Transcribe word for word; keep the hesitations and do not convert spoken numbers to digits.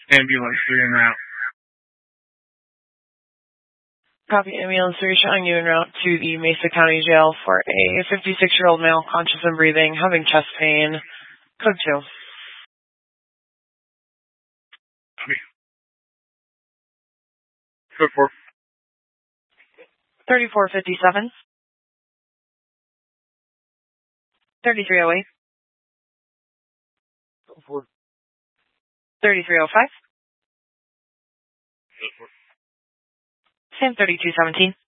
Ambulance three en route. Copy, ambulance three showing you en route to the Mesa County Jail for a fifty-six-year-old male, conscious and breathing, having chest pain. Code two. Copy. Code four. thirty-four fifty-seven. thirty-three oh eight. Code four. thirty-three oh five. Code four. Same thirty-two seventeen.